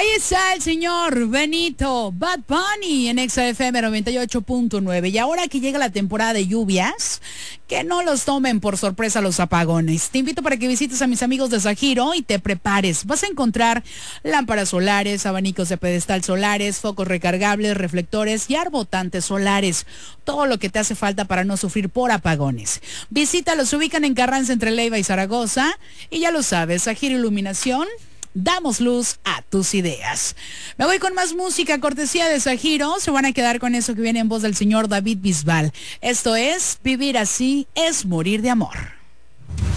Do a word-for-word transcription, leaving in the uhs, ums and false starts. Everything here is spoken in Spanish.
Ahí está el señor Benito Bad Bunny en Exa F M noventa y ocho punto nueve. Y ahora que llega la temporada de lluvias, que no los tomen por sorpresa los apagones. Te invito para que visites a mis amigos de Sajiro y te prepares. Vas a encontrar lámparas solares, abanicos de pedestal solares, focos recargables, reflectores y arbotantes solares. Todo lo que te hace falta para no sufrir por apagones. Visítalos, se ubican en Carranza entre Leiva y Zaragoza. Y ya lo sabes, Sajiro Iluminación. Damos luz a tus ideas. Me voy con más música, cortesía de Sajiro. Se van a quedar con eso que viene en voz del señor David Bisbal. Esto es Vivir así es morir de amor.